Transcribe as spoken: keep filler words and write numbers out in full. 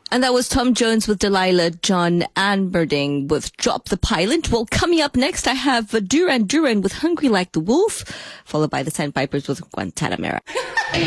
And that was Tom Jones with Delilah, John Anberding with Drop the Pilot. Well, coming up next, I have uh, Duran Duran with Hungry Like the Wolf, followed by the Sandpipers with Guantanamera.